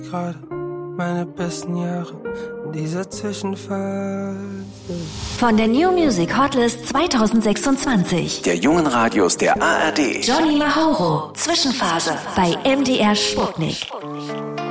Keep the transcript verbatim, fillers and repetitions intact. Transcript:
gerade meine besten Jahre in dieser Zwischenphase. Von der New Music Hotlist zwanzig sechsundzwanzig. Der jungen Radios der A R D. Johnny Mauro, Zwischenphase bei M D R Sputnik.